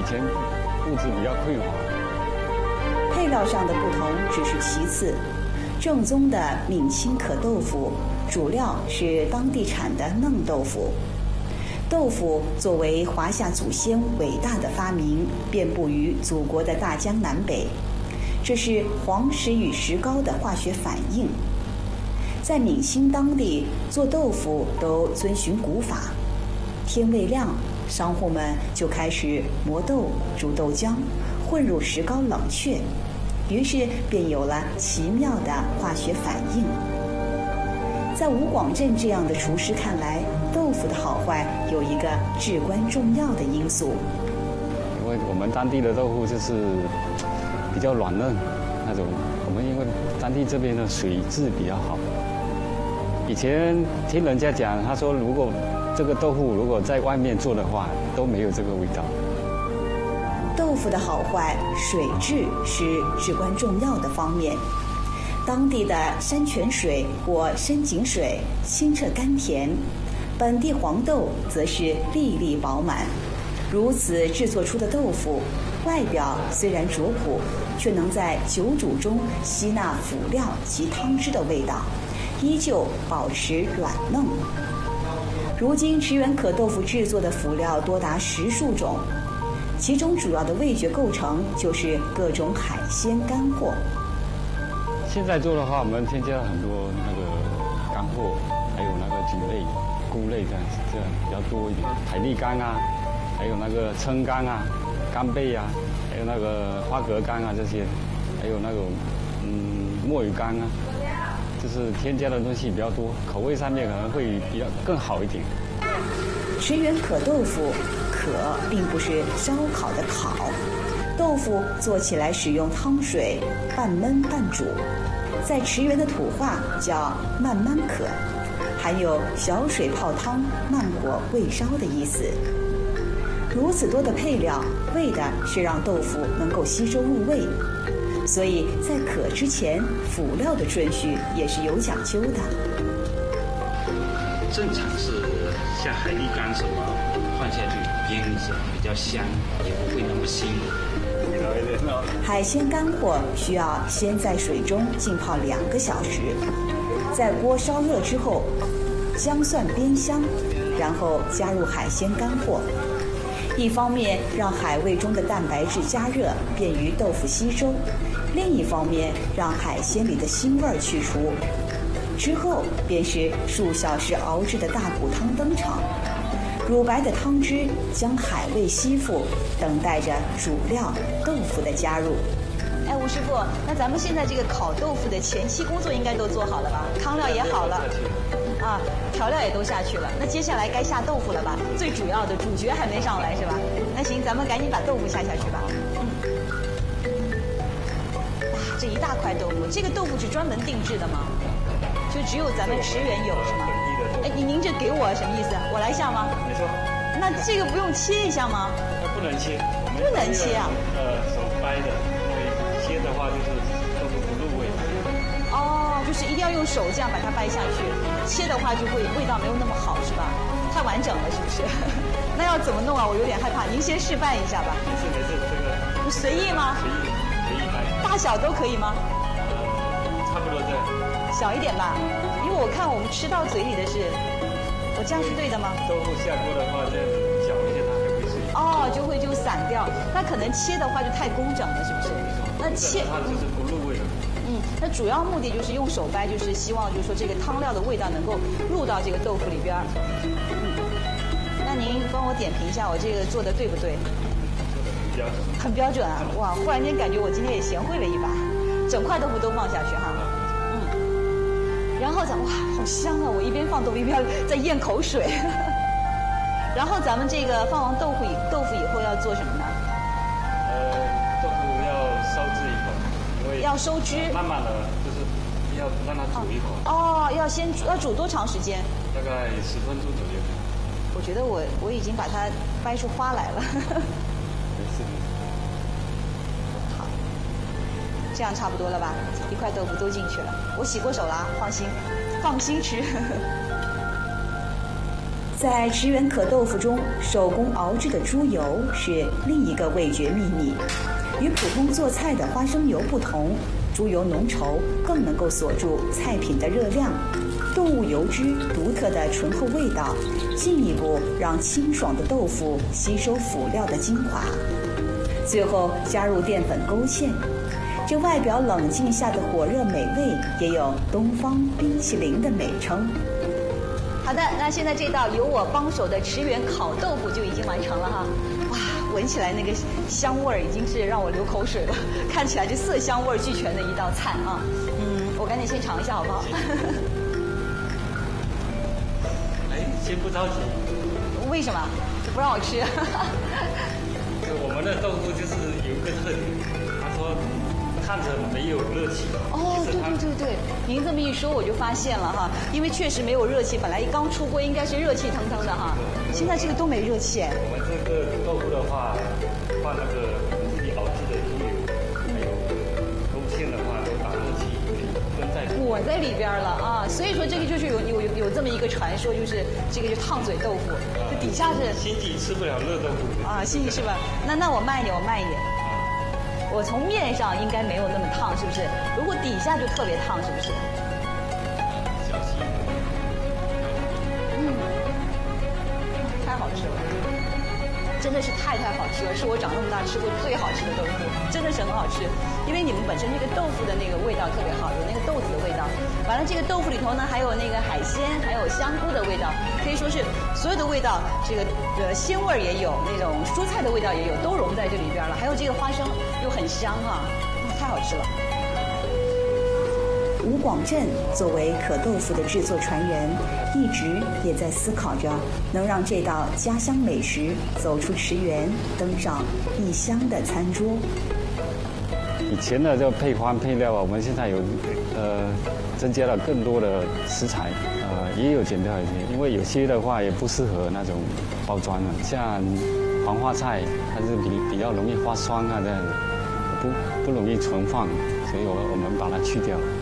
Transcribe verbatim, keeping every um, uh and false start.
前物资比较匮乏。 配料上的不同只是其次，正宗的闽清可豆腐主料是当地产的嫩豆腐。豆腐作为华夏祖先伟大的发明，遍布于祖国的大江南北，这是黄石与石膏的化学反应。在闽清当地做豆腐都遵循古法，天未亮，商户们就开始磨豆、煮豆浆，混入石膏冷却，于是便有了奇妙的化学反应。在吴广镇这样的厨师看来，豆腐的好坏有一个至关重要的因素。 因为我们当地的豆腐就是比较软嫩那种，我们因为当地这边的水质比较好。以前听人家讲，他说如果这个豆腐如果在外面做的话，都没有这个味道。 豆腐的好坏，水质是至关重要的方面。当地的山泉水或深井水清澈甘甜，本地黄豆则是粒粒饱满。如此制作出的豆腐，外表虽然拙朴，却能在久煮中吸纳辅料及汤汁的味道，依旧保持软嫩。如今池源可豆腐制作的辅料多达十数种，其中主要的味觉构成就是各种海鲜干货。 现在做的话，我们添加了很多那个干货，还有那个菌类、菇类这样子，这样比较多一点。海蛎干啊，还有那个蛏干啊、干贝啊，还有那个花蛤干啊这些，还有那种嗯墨鱼干啊，就是添加的东西比较多，口味上面可能会比较更好一点。 池源可豆腐，可并不是烧烤的烤。豆腐做起来使用汤水半焖半煮，在池源的土话叫慢慢可，含有小水泡汤、慢火煨烧的意思。如此多的配料，为的是让豆腐能够吸收入味，所以在可之前，辅料的顺序也是有讲究的。 正常是像海蛎干什么放下去煸一下，比较香，也不会那么腥。 海鲜干货需要先在水中浸泡两个小时，在锅烧热之后，姜蒜煸香，然后加入海鲜干货。一方面让海味中的蛋白质加热，便于豆腐吸收；另一方面让海鲜里的腥味去除。之后便是数小时熬制的大骨汤登场。乳白的汤汁将海味吸附，等待着主料豆腐的加入。哎，吴师傅，那咱们现在这个烤豆腐的前期工作应该都做好了吧？汤料也好了，啊，调料也都下去了。那接下来该下豆腐了吧？最主要的主角还没上来是吧？那行，咱们赶紧把豆腐下下去吧。嗯。哇，这一大块豆腐，这个豆腐是专门定制的吗？就只有咱们池源有是吗？哎，您您这给我什么意思？我来下吗？ 没错。 那这个不用切一下吗？ 那不能切。 不能切啊？ 呃，手掰的，因为切的话就是豆腐不入味。 哦，就是一定要用手这样把它掰下去，切的话就会味道没有那么好，是吧？太完整了，是不是？那要怎么弄啊？我有点害怕，您先示范一下吧。 没事没事，这个。 随意吗？ 随意，随意掰。 大小都可以吗？ 呃，差不多这样。 小一点吧，因为我看我们吃到嘴里的是，我这样是对的吗？ 豆腐下锅的话，这样搅一下它就会碎。 哦，就会就散掉。那可能切的话就太工整了，是不是？那切它就是不入味了。 嗯，那主要目的就是用手掰，就是希望就是说这个汤料的味道能够入到这个豆腐里边。嗯，那您帮我点评一下，我这个做的对不对？ 做的很标准。 很标准啊！哇，忽然间感觉我今天也贤惠了一把，整块豆腐都放下去哈。然后咱哇，好香啊！我一边放豆腐一边在咽口水。然后咱们这个放完豆腐以豆腐以后要做什么呢？ 呃，豆腐要烧汁一口，因为要收汁。 慢慢的就是要让它煮一口。 哦，要先煮，要煮多长时间？ 大概十分钟左右。 我觉得我我已经把它掰出花来了。 没事。 好，这样差不多了吧？一块豆腐都进去了，我洗过手了，放心，放心吃。 在池源可豆腐中，手工熬制的猪油是另一个味觉秘密。与普通做菜的花生油不同，猪油浓稠，更能够锁住菜品的热量。动物油脂独特的醇厚味道，进一步让清爽的豆腐吸收辅料的精华。最后加入淀粉勾芡，这外表冷静下的火热美味，也有东方冰淇淋的美称。好的，那现在这道由我帮手的池源烤豆腐就已经完成了哈。哇，闻起来那个香味儿已经是让我流口水了，看起来这色香味俱全的一道菜啊。嗯，我赶紧先尝一下好不好？ 哎，先不着急。 为什么？不让我吃？ 我们的豆腐就是有一个特点，他说看着没有热气。 哦，对对对对，您这么一说我就发现了哈，因为确实没有热气，本来刚出锅应该是热气腾腾的哈，现在这个都没热气。 我们这个豆腐的话，放那个自己熬制的猪油，还有勾芡的话，都把热气分在裹在里边了啊，所以说这个就是有有有有这么一个传说，就是这个就烫嘴豆腐，这底下是心急吃不了热豆腐啊，心急是吧？那那我慢一点，我慢一点。我从面上应该没有那么烫，是不是？如果底下就特别烫，是不是？ 小心。 嗯，太好吃了，真的是太太好吃了，是我长那么大吃过最好吃的豆腐，真的是很好吃。因为你们本身这个豆腐的那个味道特别好，有那个豆子的味道。完了，这个豆腐里头呢还有那个海鲜，还有香菇的味道，可以说是所有的味道，这个呃鲜味儿也有，那种蔬菜的味道也有，都融在这里边了。还有这个花生又很香啊，太好吃了。吴广振作为可豆腐的制作传人，一直也在思考着能让这道家乡美食走出池源，登上异乡的餐桌。 以前的这个配方配料啊，我们现在有呃增加了更多的食材，呃也有减掉一些，因为有些的话也不适合那种包装了，像黄花菜它是比比较容易发酸啊这样子，不不容易存放，所以我我们把它去掉。